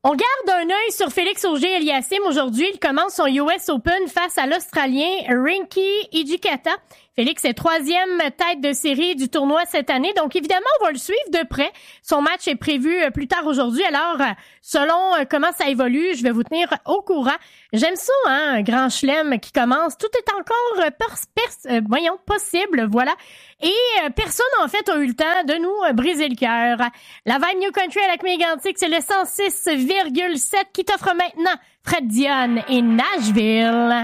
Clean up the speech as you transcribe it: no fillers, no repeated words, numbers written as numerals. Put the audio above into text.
On garde un œil sur Félix Auger-Aliassime. Aujourd'hui, il commence son US Open face à l'Australien Rinky Hijikata. Félix est troisième tête de série du tournoi cette année, donc évidemment, on va le suivre de près. Son match est prévu plus tard aujourd'hui, alors selon comment ça évolue, je vais vous tenir au courant. J'aime ça, un grand chelem qui commence. Tout est encore possible, voilà. Et personne, en fait, a eu le temps de nous briser le cœur. La Vibe New Country à la Mégantic, c'est le 106,7 qui t'offre maintenant Fred Dionne et Nashville.